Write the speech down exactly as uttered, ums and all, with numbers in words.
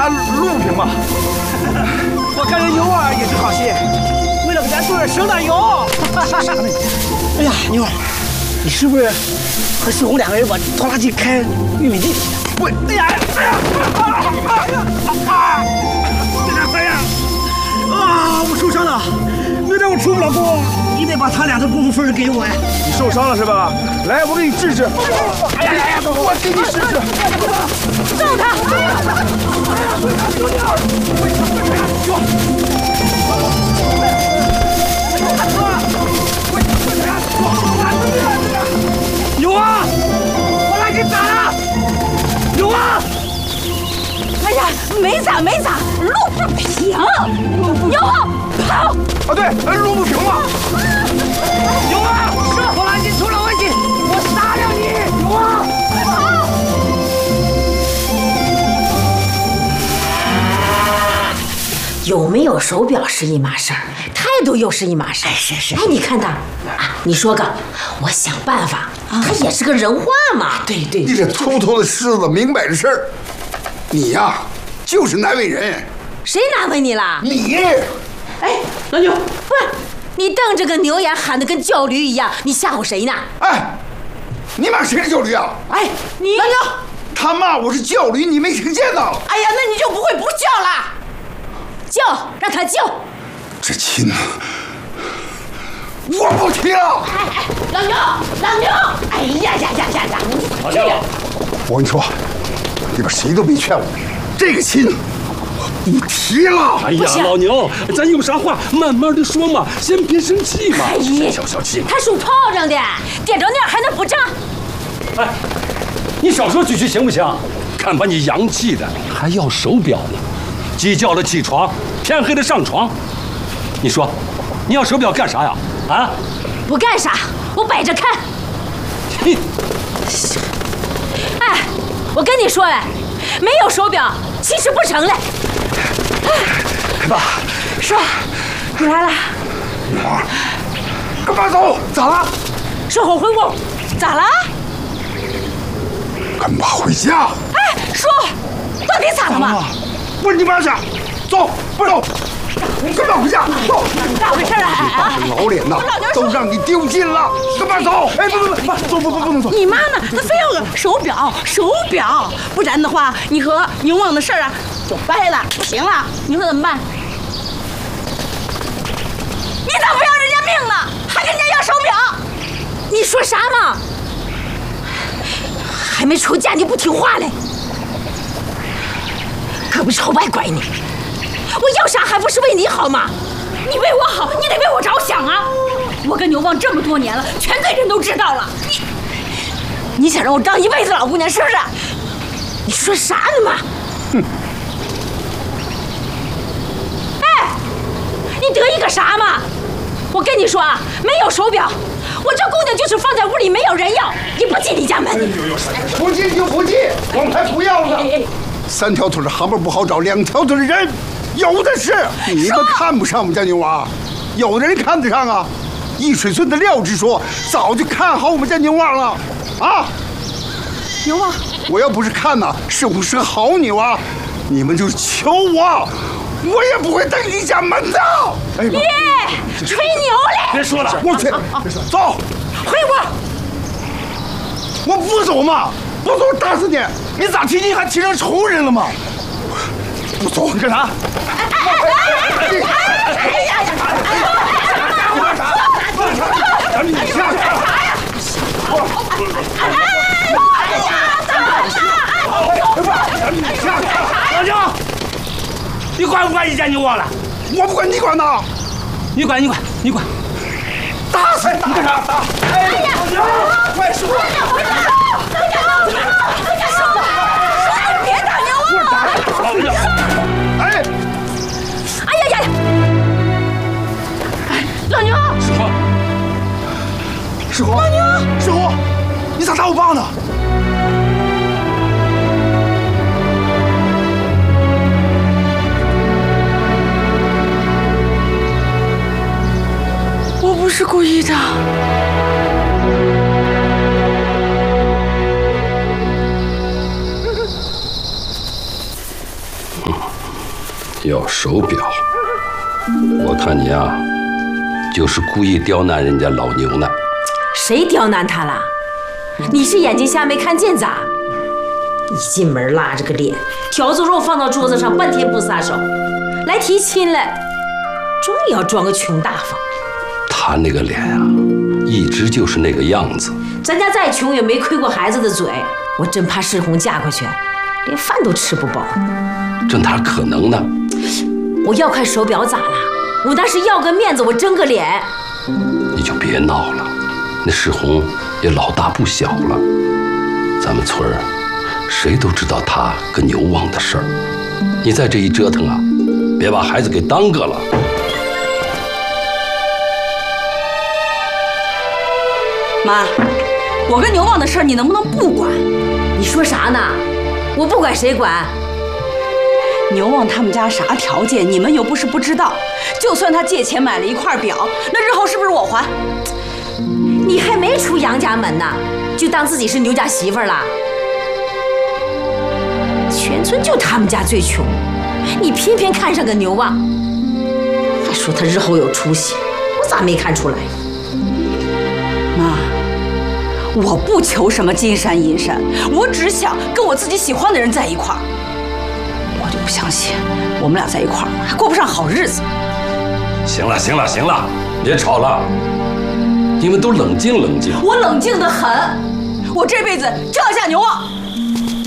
陆平嘛。 我感觉牛啊也是好心，为了给咱做点生的油。啥呢？哎呀，牛儿，你是不是和世红两个人把拖拉机开玉米地里去？喂！哎呀！哎呀！哎呀！啊！这俩三呀！啊！我受伤了，明天我出不了工，你得把他俩的工作分给我呀。 你受伤了是吧？来，我给你治治。哎呀呀！我给你试试。 揍他！ 有啊！拖拉机咋了？有啊！ 哎呀，没咋没咋，路不平。有啊，跑！ 啊对，路不平嘛。 有啊！是拖拉机出了问题，我杀了你！有啊！跑！ 有没有手表是一码事儿，态度又是一码事儿。 是是。 哎，你看他啊，你说个，我想办法。他也是个人话嘛。 对对。 你这秃头的狮子，明摆着事儿。你呀，就是难为人。 谁难为你了？ 你。 哎，老牛，不是，你瞪着个牛眼，喊得跟叫驴一样，你吓唬谁呢？ 哎，你骂谁是叫驴啊？ 哎，你老牛， 他骂我是叫驴，你没听见呢？ 哎呀，那你就不会不叫了？叫，让他叫。 这亲啊，我不提了。 哎哎，老牛，老牛，哎呀呀呀呀呀！ 老牛，我跟你说，你们谁都别劝我，这个亲我不提了。 哎呀，老牛，咱有啥话慢慢的说嘛，先别生气嘛。 哎呀， 小小气。 他属炮仗的，点着那还能不仗？ 哎，你少说几句行不行？看把你洋气的，还要手表呢。鸡叫了起床，天黑了上床。你说，你要手表干啥呀？啊？ 不干啥，我摆着看。 嘿， 哎，我跟你说哎，没有手表其实不成嘞。 爸， 说，你来了。 女儿，干嘛走？咋了？ 说我回屋，咋了？ 跟爸回家。 哎，说，到底咋了嘛？ 不是你妈去，走，不走，跟爸回家，走。 咋回事啊？ 你爸这老脸呐，都让你丢尽了，跟爸走。哎，不不不，走不不不能走。 你妈呢？她非要个手表，手表，不然的话，你和牛旺的事儿啊就掰了，不行了。你说怎么办？ 你咋不要人家命了，还跟人家要手表？你说啥嘛？还没出嫁就不听话嘞？可不是后外拐你，我要啥还不是为你好吗？你为我好，你得为我着想啊！我跟牛旺这么多年了，全队人都知道了。你，你想让我当一辈子老姑娘是不是？你说啥呢嘛？哼！哎，你得意个啥嘛？我跟你说啊，没有手表，我这姑娘就是放在屋里没有人要，也不进你家门。 不进就不进，我们还不要呢。三条腿的蛤蟆不好找，两条腿的人有的是。你们看不上我们家牛娃，有的人看得上啊。一水村的廖支书早就看好我们家牛娃了啊。 牛旺， 我要不是看呐，是不是个好牛啊？你们就是求我，我也不会登你家门的。哎爹，吹牛嘞！ 别说了，我去，走， 回屋。 我不走嘛，不走我打死你！ 你咋提你还提成仇人了吗？ 不走， 你干啥？ 哎哎哎哎呀呀！ 赶紧下去！ 老牛，你管不管人家牛旺了？ 我不管你管呐！ 你管，你管，你管！打死你！你干啥？打！哎呀！快说！ 老牛，老牛，说吧，说你别打牛旺！ 老牛！哎！ 哎呀呀！哎，老牛！ 师傅， 师傅！ 老牛！ 师傅，你咋打我爸呢？ 我不是故意的。 要手表，我看你啊，就是故意刁难人家老牛呢。 谁刁难他了？你是眼睛瞎没看见咋？一进门拉着个脸，条子肉放到桌子上，半天不撒手，来提亲了，装也要装个穷大方。 他那个脸啊，一直就是那个样子。 咱家再穷也没亏过孩子的嘴，我真怕世红嫁过去，连饭都吃不饱。 这哪可能呢？ 我要块手表咋了？我那是要个面子，我争个脸。 你就别闹了，那世红也老大不小了，咱们村儿谁都知道他跟牛旺的事儿。你再这一折腾啊，别把孩子给耽搁了。 妈，我跟牛旺的事儿你能不能不管？ 你说啥呢？我不管谁管？ 牛旺他们家啥条件，你们又不是不知道。就算他借钱买了一块表，那日后是不是我还？ 你还没出杨家门呢，就当自己是牛家媳妇儿了？全村就他们家最穷，你偏偏看上个牛旺，还说他日后有出息，我咋没看出来？ 妈，我不求什么金山银山，我只想跟我自己喜欢的人在一块儿。我就不相信我们俩在一块儿还过不上好日子。 行了行了行了，别吵了，你们都冷静冷静。 我冷静得很，我这辈子就要嫁牛旺。